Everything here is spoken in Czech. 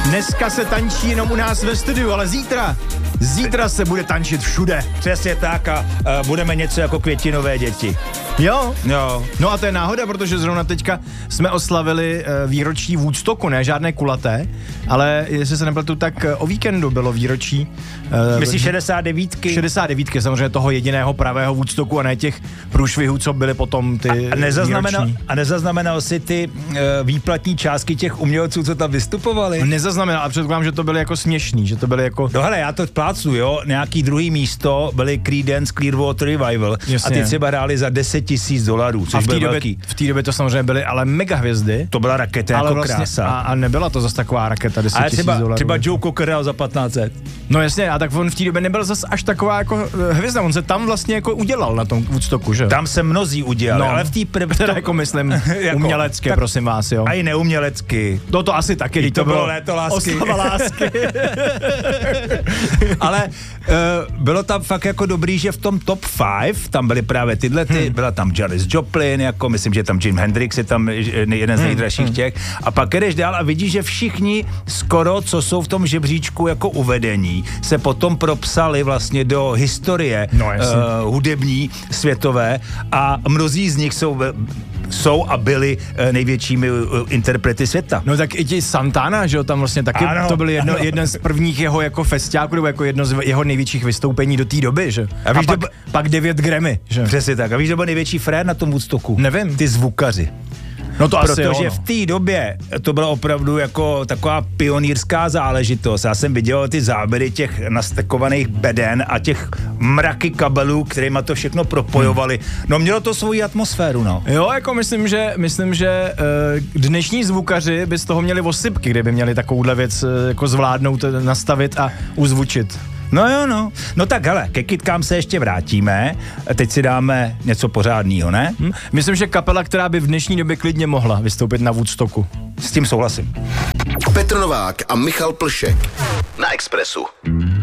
Dneska se tančí jenom u nás ve studiu, ale zítra se bude tančit všude. Přesně tak a budeme něco jako Květinové děti. Jo. No a to je náhoda, protože zrovna teďka jsme oslavili výročí Woodstocku, ne žádné kulaté, ale jestli se nepletu, tak o víkendu bylo výročí. Myslíš 69? 69, samozřejmě toho jediného pravého Woodstocku a ne těch průšvihů, co byly potom ty A nezaznamenal si ty výplatní částky těch umělců, co tam vystupovali? Nezaznamenal, a předpokládám, že to byly jako směšný, že to byly jako... No hele, já to plácnu, jo, nějaký druhý místo byly Creedence Clearwater Revival. Jasně. A ty třeba hráli za $10,000, což byl velký. V té době to samozřejmě byly ale mega hvězdy. To byla raketa jako vlastně, krása. A nebyla to zase taková raketa $10,000. Třeba Joe Cocker hrál za 1500. No jasně, a tak on v té době nebyl zase až taková jako hvězda, on se tam vlastně jako udělal na tom Woodstocku, že? Tam se mnozí udělali, ale v té teda jako myslím umělecky, prosím vás, jo. A i neumělecky. To asi taky, to bylo léto lásky. Oslava lásky. Ale bylo tam fakt jako dobrý, že v tom top 5 tam byly právě tyhle byla tam Janis Joplin, jako myslím, že tam Jim Hendrix je tam jeden z nejdražších těch. A pak jdeš dál a vidíš, že všichni skoro, co jsou v tom žebříčku jako uvedení, se potom propsali vlastně do historie hudební, světové a mnozí z nich jsou a byli největšími interprety světa. No tak i ti Santana, že jo, tam vlastně taky to byl jeden z prvních jeho jako festiáků, nebo jako jedno z jeho největších vystoupení do té doby, že? A víš, pak 9 Grammy, že? Přesně tak. A víš, že byl největší frér na tom Woodstocku? Nevím. Ty zvukaři. No to asi protože v té době to byla opravdu jako taková pionýrská záležitost. Já jsem viděl ty záběry těch nastekovaných beden a těch mraky kabelů, kterýma to všechno propojovali. No mělo to svoji atmosféru, no. Jo, jako myslím, že dnešní zvukaři by z toho měli osypky, kdyby měli takovouhle věc jako zvládnout, nastavit a uzvučit. No jo, no. No tak hele, ke kytkám se ještě vrátíme. Teď si dáme něco pořádného, ne? Myslím, že kapela, která by v dnešní době klidně mohla vystoupit na Woodstocku. S tím souhlasím. Petr Novák a Michal Plšek na Expressu.